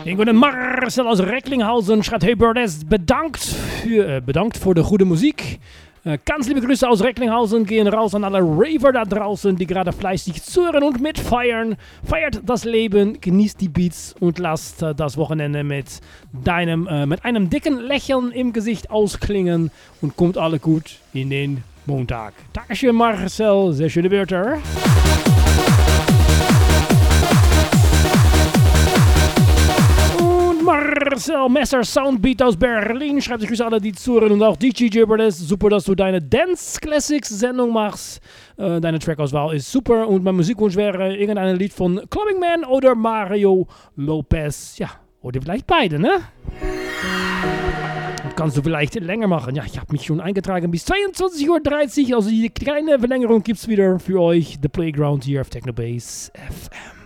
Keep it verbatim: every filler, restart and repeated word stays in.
Den guten Marcel aus Recklinghausen schreibt, hey Birdes, bedankt für, äh, bedankt für die gute Musik. Äh, ganz liebe Grüße aus Recklinghausen gehen raus an alle Raver da draußen, die gerade fleißig zuhören und mitfeiern. Feiert das Leben, genießt die Beats und lasst äh, das Wochenende mit deinem, äh, mit einem dicken Lächeln im Gesicht ausklingen und kommt alle gut in den Montag. Dankeschön Marcel, sehr schöne Wörter. Marcel Messer, Soundbeat aus Berlin, schreibt sich Grüße alle, die zuhören und auch D J Gibberless. Super, dass du deine Dance Classics Sendung machst. Äh, deine Trackauswahl ist super und mein Musikwunsch wäre irgendein Lied von Clubbing Man oder Mario Lopez. Ja, oder vielleicht beide, ne? Und kannst du vielleicht länger machen. Ja, ich habe mich schon eingetragen bis zweiundzwanzig Uhr dreißig. Also die kleine Verlängerung gibt's wieder für euch. The Playground hier auf Technobase F M.